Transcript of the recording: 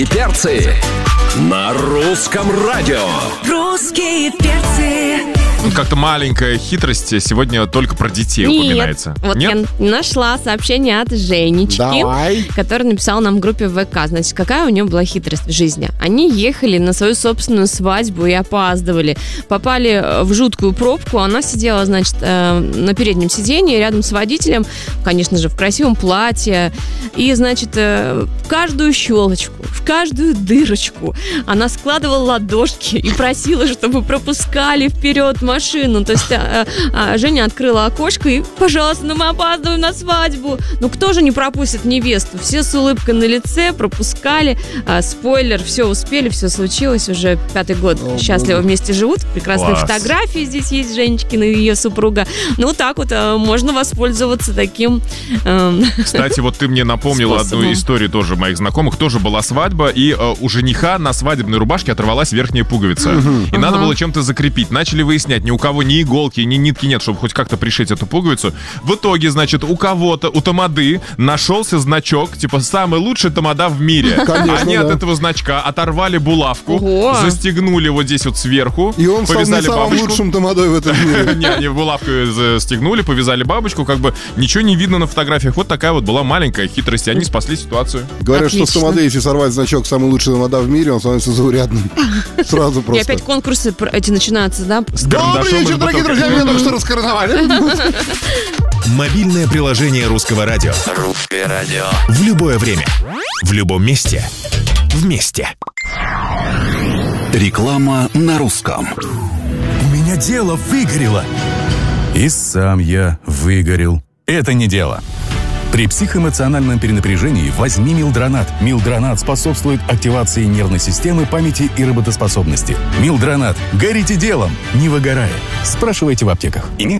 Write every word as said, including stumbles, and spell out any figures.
И перцы на русском радио. Русские перцы. Ну, как-то маленькая хитрость сегодня только про детей Нет, упоминается. Вот Нет? я нашла сообщение от Женечки, Давай. который написал нам в группе ВК. Значит, какая у него была хитрость в жизни? Они ехали на свою собственную свадьбу и опаздывали. Попали в жуткую пробку. Она сидела, значит, на переднем сиденье рядом с водителем, конечно же, в красивом платье. И, значит, в каждую щелочку, в каждую дырочку она складывала ладошки и просила, чтобы пропускали вперед машину. То есть а, а, Женя открыла окошко и, пожалуйста, ну мы опаздываем на свадьбу. Ну кто же не пропустит невесту? Все с улыбкой на лице пропускали. А, спойлер, все успели, все случилось. Уже пятый год О, счастливо боже. вместе живут. Прекрасные Класс. фотографии здесь есть Женечкина и ее супруга. Ну так вот а, можно воспользоваться таким... эм, Кстати, вот ты мне напомнила Способом. одну историю тоже моих знакомых. Тоже была свадьба, и э, у жениха на свадебной рубашке оторвалась верхняя пуговица. И надо было чем-то закрепить. Начали выяснять, ни у кого ни иголки, ни нитки нет, чтобы хоть как-то пришить эту пуговицу. В итоге, значит, у кого-то, у тамады нашелся значок, типа, самый лучший тамада в мире. Конечно, Они да. от этого значка оторвали булавку, Ого. застегнули вот здесь вот сверху, И он стал не повязали самым бабочку. лучшим тамадой в этом мире. Не, они булавкой застегнули, повязали бабочку, как бы ничего не видно на фотографиях. Вот такая вот была маленькая хитрость, и они спасли ситуацию. Говорят, что с Отлично. тамадой, если сорвать значок «Самый лучший тамада в мире», он становится заурядным. Сразу И просто. опять конкурсы пр- эти начинаются, да? С Добрый карандашом вечер, из дорогие бутылки. друзья, меня только что раскороновали. Мобильное приложение Русского радио. Русское радио. В любое время. В любом месте. Вместе. Реклама на русском. У меня дело выгорело. И сам я выгорел. Это не дело. При психоэмоциональном перенапряжении возьми Милдронат. Милдронат способствует активации нервной системы, памяти и работоспособности. Милдронат. Горите делом, не выгорая. Спрашивайте в аптеках.